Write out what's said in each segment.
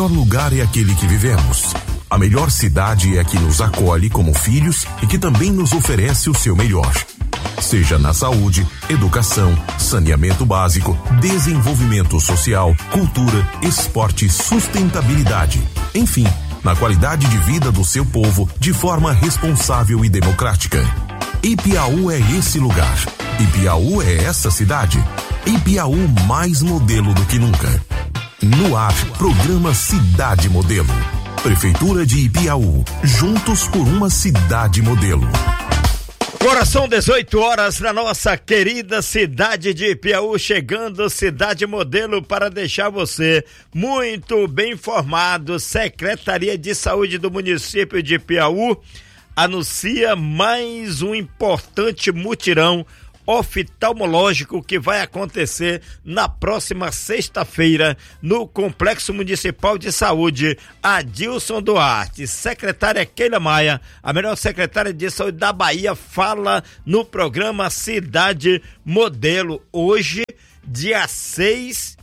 O melhor lugar é aquele que vivemos. A melhor cidade é a que nos acolhe como filhos e que também nos oferece o seu melhor. Seja na saúde, educação, saneamento básico, desenvolvimento social, cultura, esporte, sustentabilidade. Enfim, na qualidade de vida do seu povo de forma responsável e democrática. Ipiaú é esse lugar. Ipiaú é essa cidade. Ipiaú mais modelo do que nunca. No ar, programa Cidade Modelo. Prefeitura de Ipiaú, juntos por uma cidade modelo. Coração 18 horas na nossa querida cidade de Ipiaú, chegando Cidade Modelo para deixar você muito bem informado. Secretaria de Saúde do município de Ipiaú anuncia mais um importante mutirão oftalmológico que vai acontecer na próxima sexta-feira no Complexo Municipal de Saúde Adilson Duarte. Secretária Keila Maia, a melhor secretária de saúde da Bahia, fala no programa Cidade Modelo. Hoje, dia 6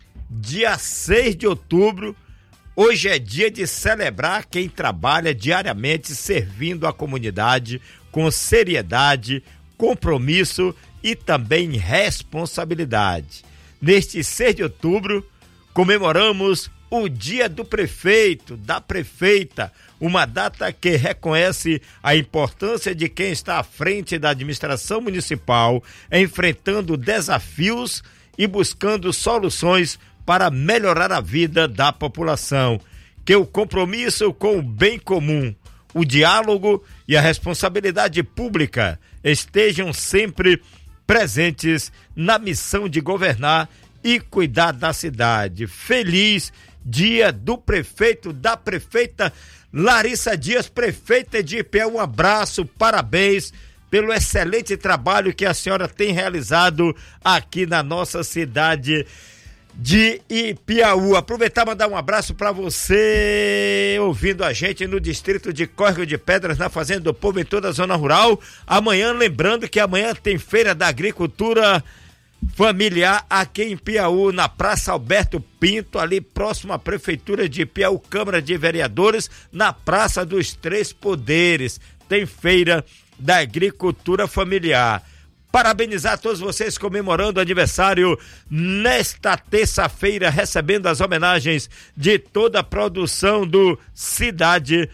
de outubro, hoje é dia de celebrar quem trabalha diariamente servindo a comunidade com seriedade, compromisso e também responsabilidade. Neste 6 de outubro, comemoramos o Dia do Prefeito, da Prefeita, uma data que reconhece a importância de quem está à frente da administração municipal, enfrentando desafios e buscando soluções para melhorar a vida da população. Que o compromisso com o bem comum, o diálogo e a responsabilidade pública estejam sempre presentes na missão de governar e cuidar da cidade. Feliz Dia do Prefeito, da Prefeita Larissa Dias, prefeita de Ipiaú. Um abraço, parabéns pelo excelente trabalho que a senhora tem realizado aqui na nossa cidade de Ipiaú. Aproveitar e mandar um abraço para você ouvindo a gente no distrito de Córrego de Pedras, na Fazenda do Povo, em toda a zona rural. Amanhã, lembrando que amanhã tem Feira da Agricultura Familiar aqui em Ipiaú, na Praça Alberto Pinto, ali próximo à Prefeitura de Ipiaú, Câmara de Vereadores, na Praça dos Três Poderes. Tem Feira da Agricultura Familiar. Parabenizar todos vocês comemorando o aniversário nesta terça-feira, recebendo as homenagens de toda a produção do Cidade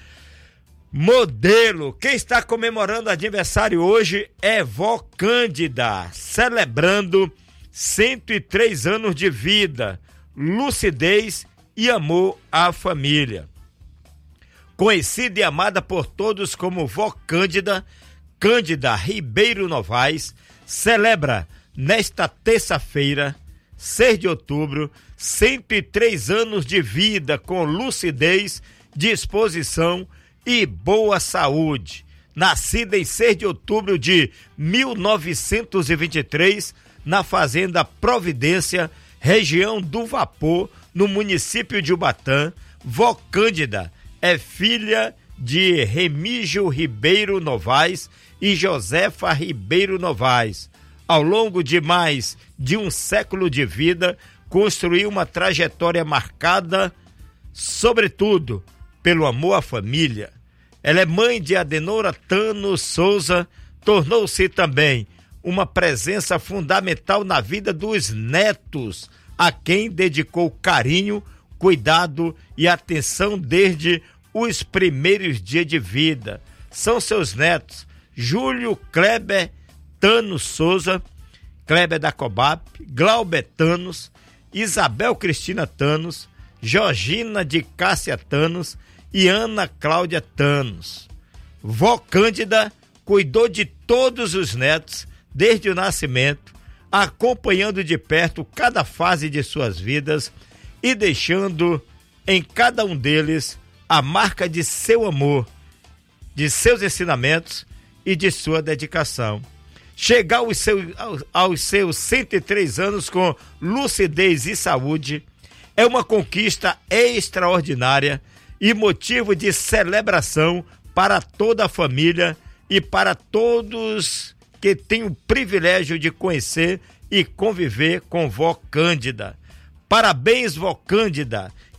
Modelo. Quem está comemorando aniversário hoje é Vó Cândida, celebrando 103 anos de vida, lucidez e amor à família. Conhecida e amada por todos como Vó Cândida, Cândida Ribeiro Novaes, celebra nesta terça-feira, 6 de outubro, 103 anos de vida com lucidez, disposição e boa saúde. Nascida em 6 de outubro de 1923, na Fazenda Providência, região do Vapor, no município de Ubatã, Vó Cândida é filha de Remígio Ribeiro Novaes e Josefa Ribeiro Novaes. Ao longo de mais de um século de vida, construiu uma trajetória marcada, sobretudo, pelo amor à família. Ela é mãe de Adenora Tano Souza, tornou-se também uma presença fundamental na vida dos netos, a quem dedicou carinho, cuidado e atenção desde os primeiros dias de vida. São seus netos Júlio Kleber Tano Souza, Kleber da Cobap, Glauber Tanos, Isabel Cristina Tanos, Georgina de Cássia Tanos e Ana Cláudia Tanos. Vó Cândida cuidou de todos os netos desde o nascimento, acompanhando de perto cada fase de suas vidas e deixando em cada um deles a marca de seu amor, de seus ensinamentos e de sua dedicação. Chegar aos seus 103 anos com lucidez e saúde é uma conquista extraordinária e motivo de celebração para toda a família e para todos que têm o privilégio de conhecer e conviver com Vó Cândida. Parabéns, Vó Cândida,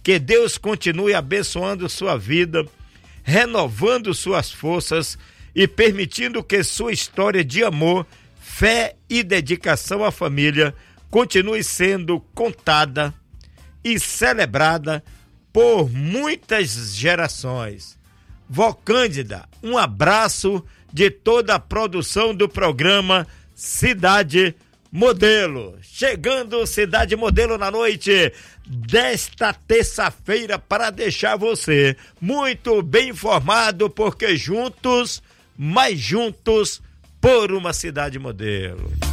Que Deus continue abençoando sua vida, renovando suas forças e permitindo que sua história de amor, fé e dedicação à família continue sendo contada e celebrada por muitas gerações. Vó Cândida, um abraço de toda a produção do programa Cidade Modelo. Chegando Cidade Modelo na noite desta terça-feira para deixar você muito bem informado, porque juntos, mais juntos, por uma cidade modelo.